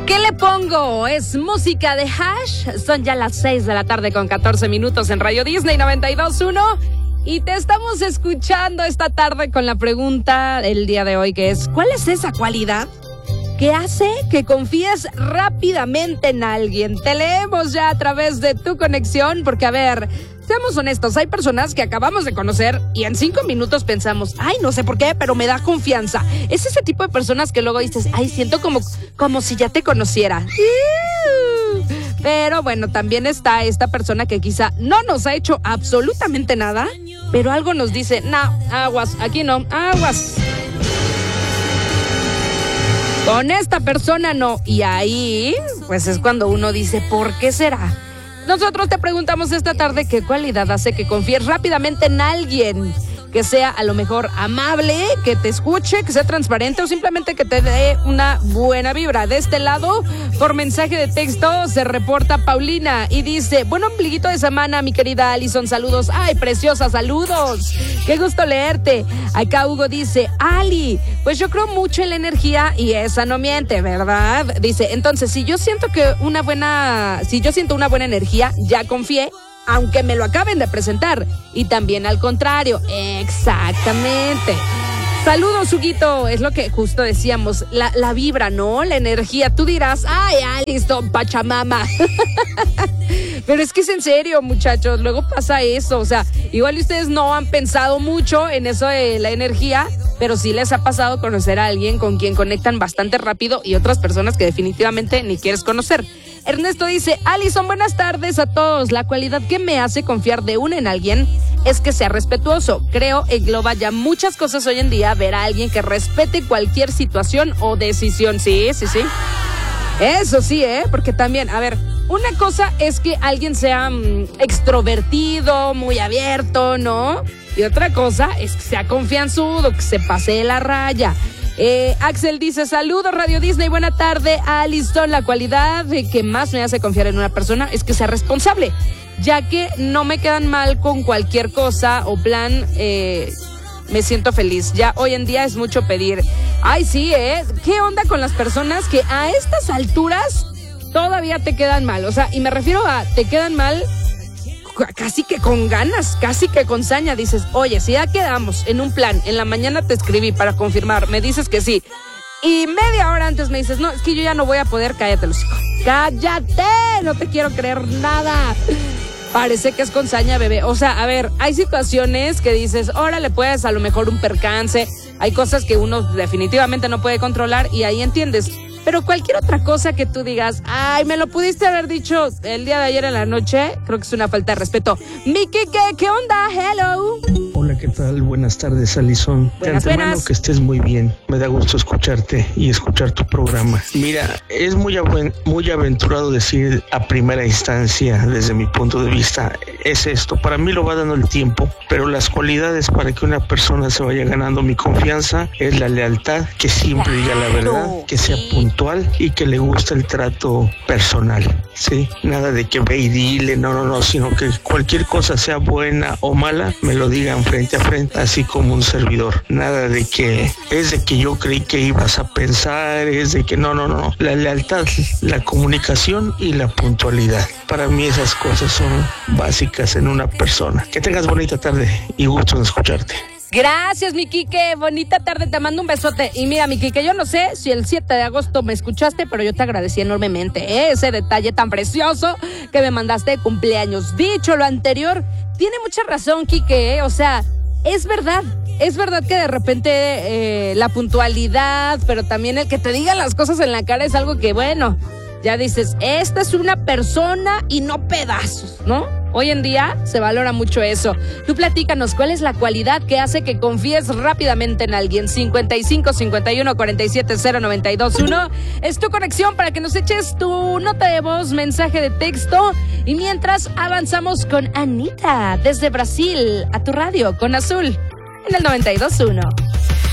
¿Qué le pongo? Es música de Hash. Son ya las 6 de la tarde con 14 minutos en Radio Disney 92.1. Y te estamos escuchando esta tarde con la pregunta del día de hoy, que es: ¿cuál es esa cualidad que hace que confíes rápidamente en alguien? Te leemos ya a través de tu conexión, porque a ver, seamos honestos, hay personas que acabamos de conocer y en 5 minutos pensamos, ay, no sé por qué, pero me da confianza. Es ese tipo de personas que luego dices, ay, siento como si ya te conociera. Pero bueno, también está esta persona que quizá no nos ha hecho absolutamente nada, pero algo nos dice, no, aguas, aquí no, aguas. Con esta persona no. Y ahí, pues es cuando uno dice, ¿por qué será? Nosotros te preguntamos esta tarde qué cualidad hace que confíes rápidamente en alguien, que sea a lo mejor amable, que te escuche, que sea transparente o simplemente que te dé una buena vibra. De este lado, por mensaje de texto, se reporta Paulina y dice, buen ombliguito de semana, mi querida Alison, saludos. Ay, preciosa, saludos. Qué gusto leerte. Acá Hugo dice, Ali, pues yo creo mucho en la energía y esa no miente, ¿verdad? Dice, entonces, si yo siento una buena energía, ya confié, aunque me lo acaben de presentar. Y también al contrario. Exactamente. Saludos, Huguito. Es lo que justo decíamos. La vibra, ¿no? La energía. Tú dirás, ay, Alison, Pachamama. Pero es que es en serio, muchachos. Luego pasa eso. O sea, igual ustedes no han pensado mucho en eso de la energía, pero sí les ha pasado conocer a alguien con quien conectan bastante rápido y otras personas que definitivamente ni quieres conocer. Ernesto dice, Alison, buenas tardes a todos. La cualidad que me hace confiar de una en alguien es que sea respetuoso. Creo engloba ya muchas cosas hoy en día ver a alguien que respete cualquier situación o decisión. Sí. Eso sí, porque también, a ver, una cosa es que alguien sea extrovertido, muy abierto, ¿no? Y otra cosa es que sea confianzudo, que se pase la raya. Axel dice, saludos Radio Disney, buena tarde, Alison. La cualidad que más me hace confiar en una persona es que sea responsable, ya que no me quedan mal con cualquier cosa o plan. Me siento feliz. Ya hoy en día es mucho pedir. Ay, sí, ¿qué onda con las personas que a estas alturas todavía te quedan mal? O sea, y me refiero a te quedan mal casi que con ganas, casi que con saña. Dices, oye, si ya quedamos en un plan, en la mañana te escribí para confirmar, me dices que sí, y media hora antes me dices, no, es que yo ya no voy a poder, cállate los hijos. ¡Cállate! No te quiero creer nada. Parece que es con saña, bebé. O sea, a ver, hay situaciones que dices, órale, pues, a lo mejor un percance, hay cosas que uno definitivamente no puede controlar y ahí entiendes. Pero cualquier otra cosa que tú digas, ay, me lo pudiste haber dicho el día de ayer en la noche, creo que es una falta de respeto. Miki, ¿qué onda? Hello. Hola, ¿qué tal? Buenas tardes, Alison. Buenas. Que estés muy bien. Me da gusto escucharte y escuchar tu programa. Mira, es muy aventurado decir a primera instancia, desde mi punto de vista, es esto. Para mí lo va dando el tiempo, pero las cualidades para que una persona se vaya ganando mi confianza es la lealtad, que siempre diga la verdad, que sea puntual y que le guste el trato personal, ¿sí? Nada de que ve y dile, no, sino que cualquier cosa, sea buena o mala, me lo digan frente a frente, así como un servidor. Nada de que es de que yo creí que ibas a pensar, es de que no. La lealtad, la comunicación y la puntualidad. Para mí esas cosas son básicas en una persona. Que tengas bonita tarde y gusto en escucharte. Gracias, mi Quique, bonita tarde, te mando un besote. Y mira, mi Quique, yo no sé si el 7 de agosto me escuchaste, pero yo te agradecí enormemente ese detalle tan precioso que me mandaste de cumpleaños. Dicho lo anterior, tiene mucha razón, Quique, o sea, es verdad que de repente la puntualidad, pero también el que te digan las cosas en la cara es algo que, bueno, ya dices, esta es una persona y no pedazos, ¿no? Hoy en día se valora mucho eso. Tú platícanos, ¿cuál es la cualidad que hace que confíes rápidamente en alguien? 55 51 47 0921 es tu conexión para que nos eches tu nota de voz, mensaje de texto. Y mientras avanzamos con Anita desde Brasil a tu radio con Azul en el 92.1.